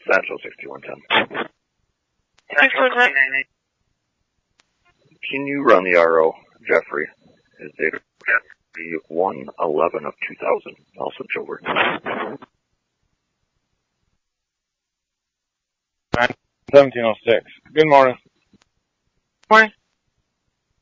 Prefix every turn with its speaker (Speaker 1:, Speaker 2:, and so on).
Speaker 1: Satchel 6110.
Speaker 2: 6110.
Speaker 1: Can you run the RO, Jeffrey? His date of birth be 1/11 of 2000. I'll switch over.
Speaker 3: 1706. Good morning.
Speaker 2: Morning.